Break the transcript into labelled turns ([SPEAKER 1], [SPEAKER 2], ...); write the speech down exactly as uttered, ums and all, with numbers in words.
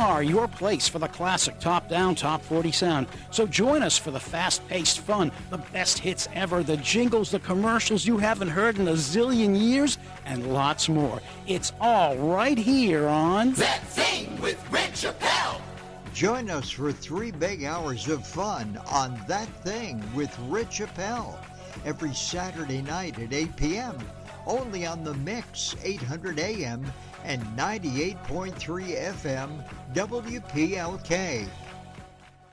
[SPEAKER 1] are your place for the classic top-down, top forty sound. So join us for the fast-paced fun, the best hits ever, the jingles, the commercials you haven't heard in a zillion years, and lots more. It's all right here on
[SPEAKER 2] That Thing with Rich Chappelle.
[SPEAKER 3] Join us for three big hours of fun on That Thing with Rich Chappelle every Saturday night at eight p.m. only on The Mix, eight hundred A M and ninety-eight point three F M W P L K.